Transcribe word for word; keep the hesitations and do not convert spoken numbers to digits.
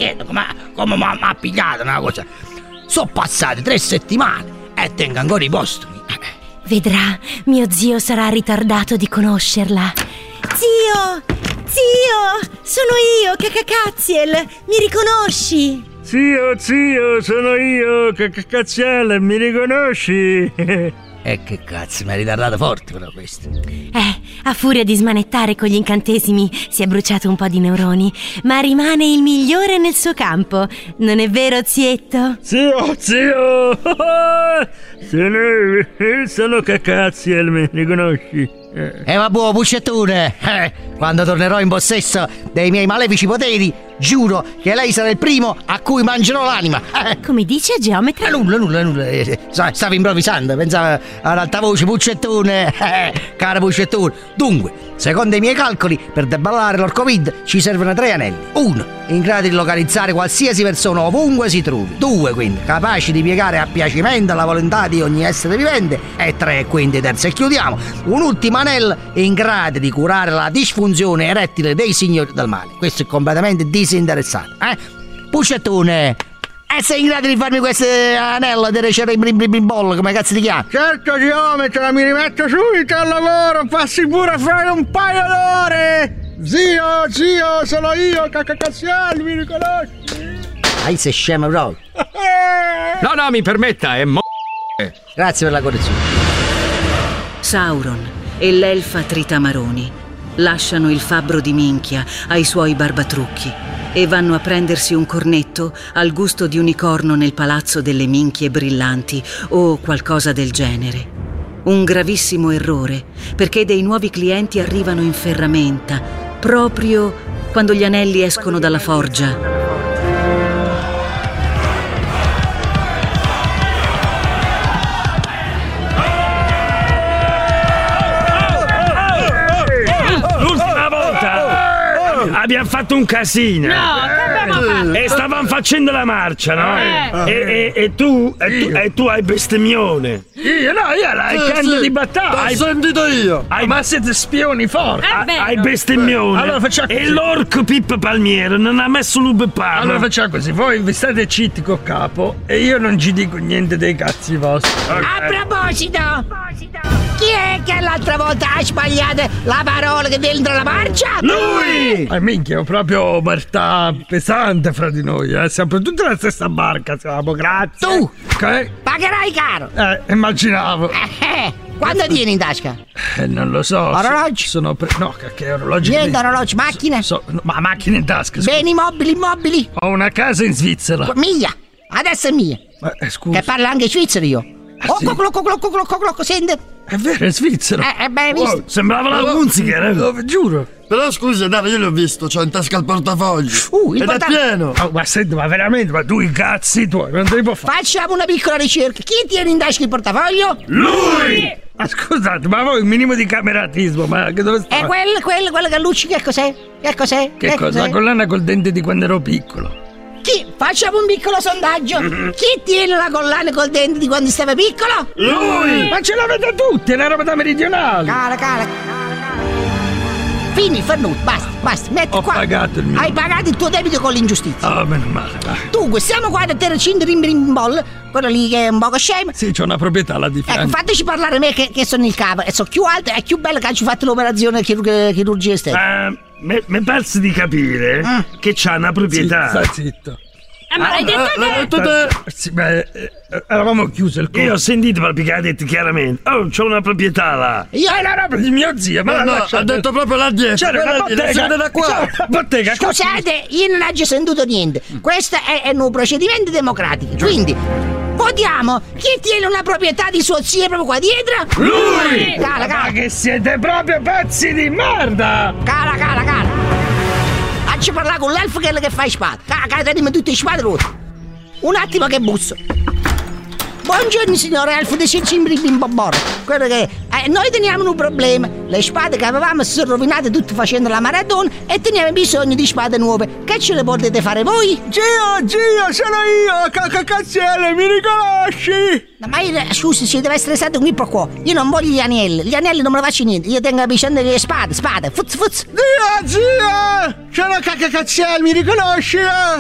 chiedo come, come mi ha pigliato una cosa. Sono passate tre settimane e tengo ancora i postumi. Vedrà, mio zio sarà ritardato di conoscerla. Zio! Zio! Sono io, Cacacazziel! Mi riconosci? Zio, zio, sono io, Cacacazziel, mi riconosci? E eh, che cazzo, mi ha ritardato forte però questo. Eh, a furia di smanettare con gli incantesimi si è bruciato un po' di neuroni, ma rimane il migliore nel suo campo. Non è vero, zietto? Zio, zio! Sono, sono Cacazziel, mi riconosci? E eh, vabbè, puccettone, eh, quando tornerò in possesso dei miei malefici poteri, giuro che lei sarà il primo a cui mangerò l'anima. Eh. Come dice Geometra? Eh, nulla, nulla, nulla. Eh, stavo improvvisando, pensavo ad alta voce, puccettone, eh, cara puccettone. Dunque, secondo i miei calcoli, per deballare l'orcovid ci servono tre anelli. Uno, in grado di localizzare qualsiasi persona ovunque si trovi. Due, quindi, capaci di piegare a piacimento la volontà di ogni essere vivente. E tre, quindi, terzo, e chiudiamo, un ultimo anello in grado di curare la disfunzione erettile dei signori del male. Questo è completamente disinteressato, eh? Puccettone, e sei in grado di farmi queste anello di cerebrimbollo, come cazzo ti chiami? Certo, Geometra, mi rimetto subito al lavoro, passi pure a fare un paio d'ore! Zio, zio, sono io, Cacacazziel, mi riconosci? Dai, sei scemo proprio. No, no, mi permetta, è mo... Grazie per la correzione. Sauron e l'elfa Tritamaroni lasciano il fabbro di minchia ai suoi barbatrucchi e vanno a prendersi un cornetto al gusto di unicorno nel palazzo delle minchie brillanti o qualcosa del genere. Un gravissimo errore, perché dei nuovi clienti arrivano in ferramenta proprio quando gli anelli escono dalla forgia. Abbiamo fatto un casino. No, che abbiamo fatto? E stavamo facendo la marcia, no? Eh. E, e, e, tu, e, tu, e tu hai bestemmione. Io no, io hai Sì, canto sì, di battaglia. l'ho sentito io. Hai, ma siete spioni forti. È vero. Hai bestemmione. Allora facciamo così. E l'orco Pippo Palmiero non ha messo l'ube palo. Allora facciamo così, voi vi state zitti col capo e io non ci dico niente dei cazzi vostri. A proposito, chi è che l'altra volta ha sbagliato la parola che dentro la marcia? Lui! Eh, minchia, è proprio Martà pesante fra di noi, eh. Siamo tutti nella stessa barca, siamo, grazie. Tu! Ok? Pagherai caro. Eh, immaginavo. Eh, quando tieni in tasca? Eh, non lo so. Orologi? Sono pre- no, che, che orologi? Niente, orologi, macchine? So, no, ma macchine in tasca, scusa. Beni mobili, immobili? Ho una casa in Svizzera. Mia! Adesso è mia. Eh, scusa. Che parla anche svizzero io. Oh, sì. coclo, coclo, coclo, coclo, sente? È vero, è Svizzera. Eh, eh, beh, visto? Oh, sembrava la Oh, musica, eh. oh, giuro. Però scusa, Dave, io l'ho visto, c'ho in tasca il portafoglio. Uh, il Ed porta- è pieno. Oh, ma senti, ma veramente, ma tu i cazzi tuoi, non te li può fare. Facciamo una piccola ricerca. Chi tiene in tasca il portafoglio? Lui! Ma scusate, ma voi un minimo di cameratismo, ma che dove sta? E quello, quello, quello che luccica, che cos'è? Che cos'è? Che cosa? La collana col dente di quando ero piccolo. Chi? Facciamo un piccolo sondaggio. Chi tiene la collana col dente di quando stava piccolo? Lui! Ma ce l'avete tutti, è una roba da meridionali. Cala, cala. Fini, fernuto, basta, basta, metti Ho qua. pagato il mio. Hai pagato il tuo debito con l'ingiustizia. Oh, meno male, vai. Dunque, siamo qua da Terracino Rimbrimbol, quello lì che è un poco scemo. Sì, c'ho una proprietà là di Ecco, fianco. fateci parlare a me che, che sono il capo e sono più alto e più bello che ci fatto l'operazione chirurg- chirurgia estetica. Eh, mi mi pare di capire Ah. che c'ha una Sì, proprietà. sta zitto. Eh, ma l'hai detto Eh, l'ho te? detto te. Sì, beh, eh, eravamo chiusi il Io ho conto. sentito proprio che ha detto chiaramente. Oh, c'ho una proprietà là. Io È la roba di mio zio, ma No, no, lascia- ha detto proprio là dietro. C'era una Quella lì, la bottega. sente da qua. C'era una bottega. Scusate, io non ho già sentito niente. Questo è, è un procedimento democratico. Quindi, votiamo chi tiene una proprietà di suo zio proprio qua dietro? Lui! Cala, Ma cala, che siete proprio pezzi di merda! cala, cala, cala. Facci parlare con l'elfo che è che fa spade. Cala, cala, teniamo tutte le spade rotte. Un attimo che busso. Buongiorno signor Elfo di Cimbrimbombor. Quello che eh, noi teniamo un problema. Le spade che avevamo si sono rovinate tutte facendo la maratona e teniamo bisogno di spade nuove. Che ce le potete fare voi? Gio, Gio, sono io, Cacacazziele, mi riconosci? No, ma io, eh, scusi, si deve essere stato qui per qua. Io non voglio gli anelli. Gli anelli non me ne faccio niente. Io tengo bisogno delle spade, spade. Fuz, fuz. Zio, zio, sono Cacacazziele, mi riconosci?